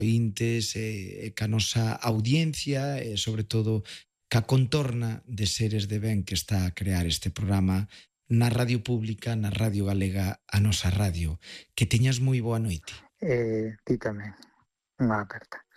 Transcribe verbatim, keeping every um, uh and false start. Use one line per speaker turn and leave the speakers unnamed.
ointes e, e ca nosa audiencia e, sobre todo, ca contorna de Seres de Ben que está a crear este programa na Radio Pública, na Radio Galega, a nosa radio. Que teñas moi boa noite.
E ti tamén. Unha aperta.